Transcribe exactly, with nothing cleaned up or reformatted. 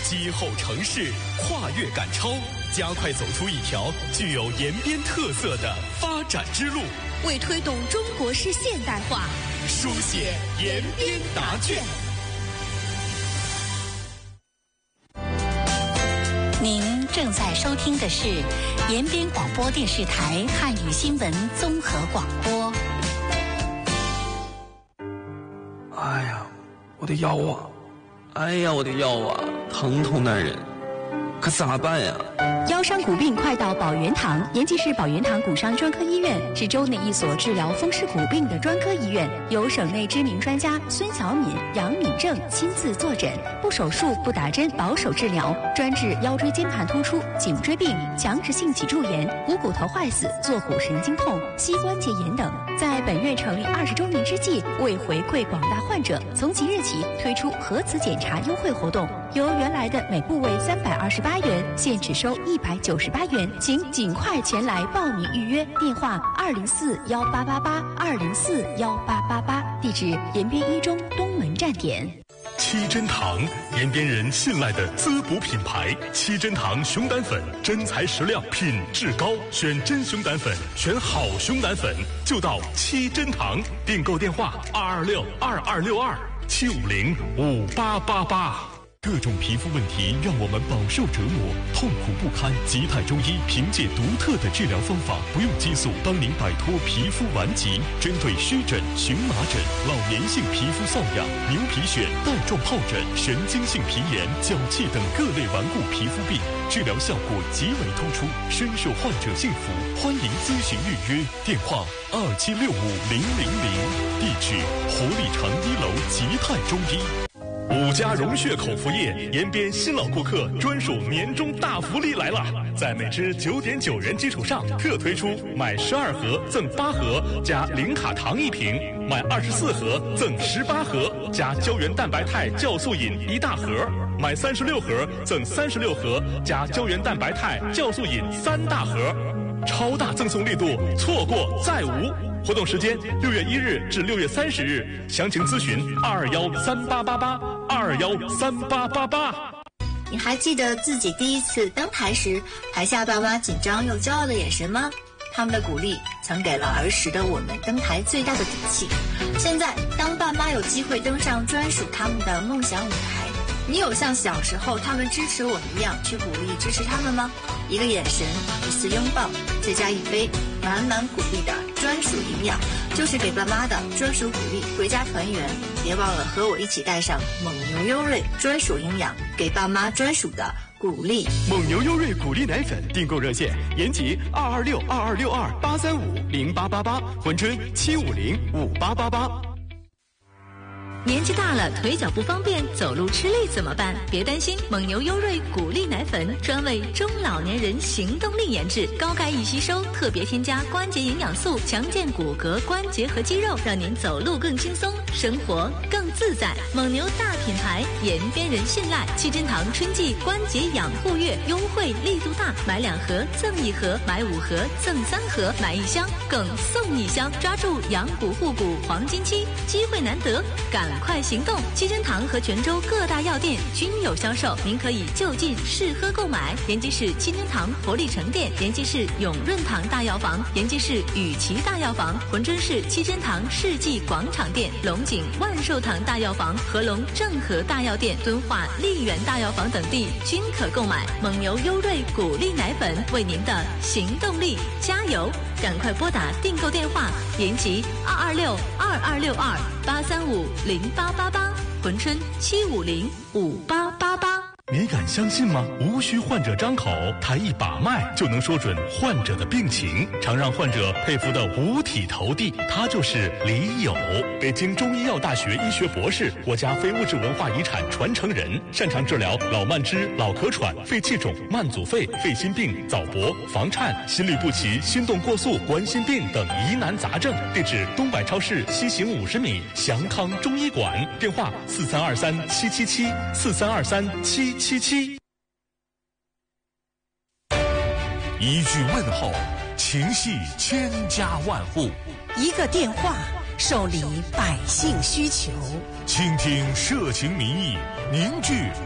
今后城市跨越赶超，加快走出一条具有延边特色的发展之路， 为推动中国式现代化书写延边答卷。 您正在收听的是延边广播电视台汉语新闻综合广播。 哎呀，我的腰啊！哎呀，我的腰啊，疼痛难忍，可咋办呀？ 腰伤骨病快到保元堂，延吉市保元堂骨伤专科医院是州内一所治疗风湿骨病的专科医院，由省内知名专家孙小敏、杨敏正亲自坐诊，不手术、不打针，保守治疗，专治腰椎间盘突出、颈椎病、强直性脊柱炎、股骨头坏死、坐骨神经痛、膝关节炎等。在本院成立二十周年之际，为回馈广大患者，从即日起推出核磁检查优惠活动，由原来的每部位三百二十八元，现只收一百九十八元，请尽快前来报名预约。电话二零四幺八八八二零四幺八八八，地址延边一中东门站点。 七珍堂，延边人信赖的滋补品牌。七珍堂熊胆粉，真材实料，品质高，选真熊胆粉，选好熊胆粉，就到七珍堂。订购电话二二六二二六二七五零五八八八。各种皮肤问题让我们饱受折磨，痛苦不堪。吉泰中医凭借独特的治疗方法，不用激素，帮您摆脱皮肤顽疾。针对湿疹、荨麻疹、老年性皮肤瘙痒、牛皮癣、带状疱疹、神经性皮炎、脚气等各类顽固皮肤病，治疗效果极为突出，深受患者信服。欢迎咨询预约，电话二七六五零零零，地址活力城一楼吉泰中医。五家融血口服液，延边新老顾客专属年终大福利来了！在每支九点九元基础上，特推出买十二盒赠八盒加零卡糖一瓶，买二十四盒赠十八盒加胶原蛋白肽酵素饮一大盒，买三十六盒赠三十六盒加胶原蛋白肽酵素饮三大盒，超大赠送力度，错过再无。活动时间六月一日至六月三十日，详情咨询二幺三八八八二幺三八八八。 你还记得自己第一次登台时，台下爸妈紧张又骄傲的眼神吗？他们的鼓励曾给了儿时的我们登台最大的底气。现在，当爸妈有机会登上专属他们的梦想舞台，你有像小时候他们支持我们一样去鼓励支持他们吗？一个眼神，一次拥抱，再加一杯满满鼓励的专属营养，就是给爸妈的专属鼓励。回家团圆，别忘了和我一起带上蒙牛优瑞专属营养，给爸妈专属的鼓励。 蒙牛优瑞鼓励奶粉订购热线：延吉二二六二二六二八三五零八八八，珲春七五零五八八八。 年纪大了，腿脚不方便，走路吃力怎么办？别担心，蒙牛优瑞鼓励奶粉专为中老年人行动力研制，高钙易吸收，特别添加关节营养素，强健骨骼、关节和肌肉，让您走路更轻松，生活更自在。蒙牛大品牌，延边人信赖。七珍堂春季关节养护月优惠力度大，买两盒赠一盒，买五盒赠三盒，买一箱更送一箱，抓住养骨护骨黄金期，机会难得，赶快行动！七珍堂和泉州各大药店均有销售，您可以就近试喝购买。延吉市七珍堂活力城店、延吉市永润堂大药房、延吉市雨琦大药房、珲春市七珍堂世纪广场店、龙井万寿堂大药房、合龙正和大药店、敦化丽园大药房等地均可购买。蒙牛优瑞鼓励奶粉，为您的行动力加油！赶快拨打订购电话：延吉二二六二二六二八三五零八八八，珲春七五零五八八八。 你敢相信吗？无需患者张口，他一把脉就能说准患者的病情，常让患者佩服的五体投地。他就是李友，北京中医药大学医学博士，国家非物质文化遗产传承人，擅长治疗老慢支、老咳喘、肺气肿、慢阻肺、肺心病、早搏、房颤、心律不齐、心动过速、冠心病等疑难杂症。地址：东百超市西行五十米，祥康中医馆。电话：四三二三七七七四三二三七七七。一句问候，情系千家万户； 一个电话，受理百姓需求； 倾听社情民意，凝聚